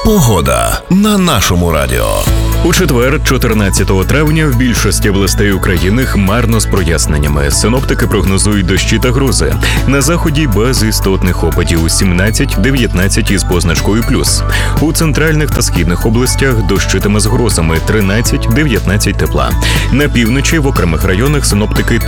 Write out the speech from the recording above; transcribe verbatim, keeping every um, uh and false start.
Погода на нашому радіо. У четвер, чотирнадцятого травня, в більшості областей України хмарно з проясненнями. Синоптики прогнозують дощі та грози. На заході без істотних опадів сімнадцять-дев'ятнадцять із позначкою плюс. У центральних та східних областях дощитиме з грозами тринадцять-дев'ятнадцять тепла. На півночі в окремих районах синоптики